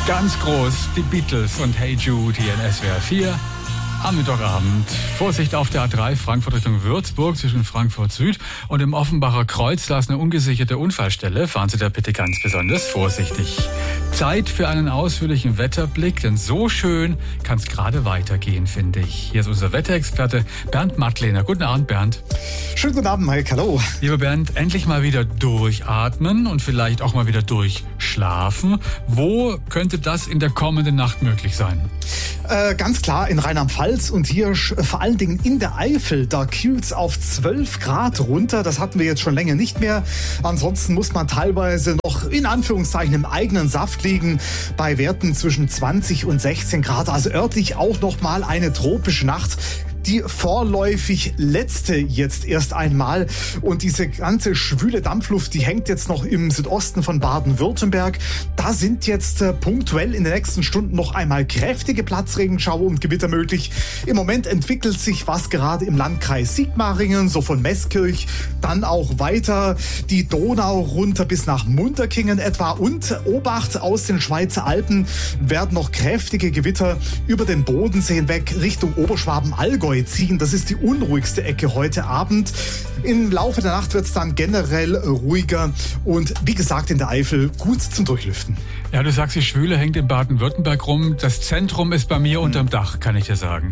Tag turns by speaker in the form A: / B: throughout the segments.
A: Ganz groß, die Beatles und Hey Jude hier in SWR 4. Am Mittwochabend. Vorsicht auf der A3 Frankfurt Richtung Würzburg zwischen Frankfurt Süd und im Offenbacher Kreuz. Da ist eine ungesicherte Unfallstelle. Fahren Sie da bitte ganz besonders vorsichtig. Zeit für einen ausführlichen Wetterblick, denn so schön kann es gerade weitergehen, finde ich. Hier ist unser Wetterexperte Bernd Mattlehner. Guten Abend, Bernd.
B: Schönen guten Abend, Mike. Hallo.
A: Lieber Bernd, endlich mal wieder durchatmen und vielleicht auch mal wieder durchschlafen. Wo könnte das in der kommenden Nacht möglich sein?
B: Ganz klar in Rheinland-Pfalz und hier vor allen Dingen in der Eifel. Da kühlt es auf 12 Grad runter. Das hatten wir jetzt schon länger nicht mehr. Ansonsten muss man teilweise noch in Anführungszeichen im eigenen Saft liegen bei Werten zwischen 20 und 16 Grad. Also örtlich auch noch mal eine tropische Nacht. Die vorläufig letzte jetzt erst einmal. Und diese ganze schwüle Dampfluft, die hängt jetzt noch im Südosten von Baden-Württemberg. Da sind jetzt punktuell in den nächsten Stunden noch einmal kräftige Platzregenschauer und Gewitter möglich. Im Moment entwickelt sich was gerade im Landkreis Sigmaringen, so von Meßkirch, dann auch weiter die Donau runter bis nach Munterkingen etwa. Und Obacht, aus den Schweizer Alpen werden noch kräftige Gewitter über den Bodensee hinweg Richtung Oberschwaben-Allgäu ziehen. Das ist die unruhigste Ecke heute Abend. Im Laufe der Nacht wird es dann generell ruhiger und wie gesagt in der Eifel gut zum Durchlüften.
A: Ja, du sagst, die Schwüle hängt in Baden-Württemberg rum. Das Zentrum ist bei mir unterm Dach, kann ich dir sagen.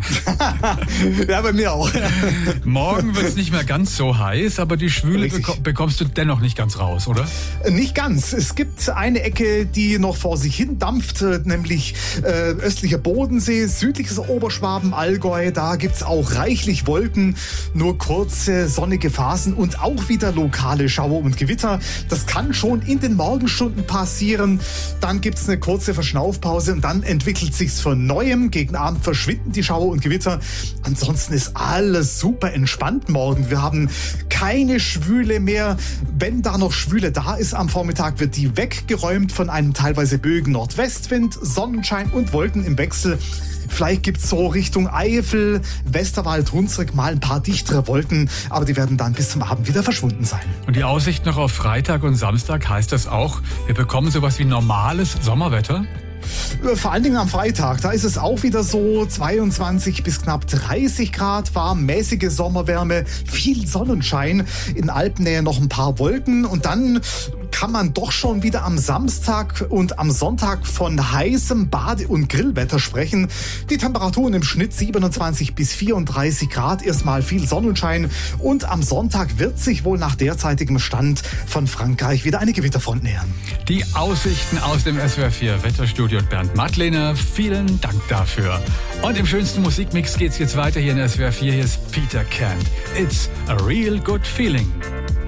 B: Ja, bei mir auch.
A: Morgen wird es nicht mehr ganz so heiß, aber die Schwüle bekommst du dennoch nicht ganz raus, oder?
B: Nicht ganz. Es gibt eine Ecke, die noch vor sich hin dampft, nämlich östlicher Bodensee, südliches Oberschwaben, Allgäu. Da gibt's auch reichlich Wolken, nur kurze sonnige Phasen und auch wieder lokale Schauer und Gewitter. Das kann schon in den Morgenstunden passieren. Dann gibt's eine kurze Verschnaufpause und dann entwickelt sich's von Neuem. Gegen Abend verschwinden die Schauer und Gewitter. Ansonsten ist alles super entspannt morgen. Wir haben keine Schwüle mehr. Wenn da noch Schwüle da ist am Vormittag, wird die weggeräumt von einem teilweise böigen Nordwestwind, Sonnenschein und Wolken im Wechsel. Vielleicht gibt's so Richtung Eifel, Westerwald, Hunsrück mal ein paar dichtere Wolken, aber die werden dann bis zum Abend wieder verschwunden sein.
A: Und die Aussicht noch auf Freitag und Samstag, heißt das auch, wir bekommen sowas wie normales Sommerwetter?
B: Vor allen Dingen am Freitag, da ist es auch wieder so 22 bis knapp 30 Grad warm, mäßige Sommerwärme, viel Sonnenschein, in Alpennähe noch ein paar Wolken und dann kann man doch schon wieder am Samstag und am Sonntag von heißem Bade- und Grillwetter sprechen. Die Temperaturen im Schnitt 27 bis 34 Grad, erstmal viel Sonnenschein und am Sonntag wird sich wohl nach derzeitigem Stand von Frankreich wieder eine Gewitterfront nähern.
A: Die Aussichten aus dem SWR 4 Wetterstudio und Bernd Mattlehner, vielen Dank dafür. Und im schönsten Musikmix geht's jetzt weiter hier in SWR 4. Hier ist Peter Kent. It's a real good feeling.